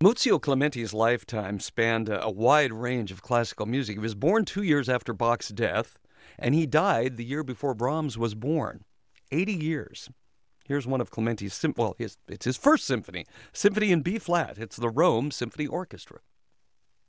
Muzio Clementi's lifetime spanned a wide range of classical music. He was born 2 years after Bach's death, and he died the year before Brahms was born. 80 years. Here's one of Clementi's, it's his first symphony, Symphony in B-flat. It's the Rome Symphony Orchestra.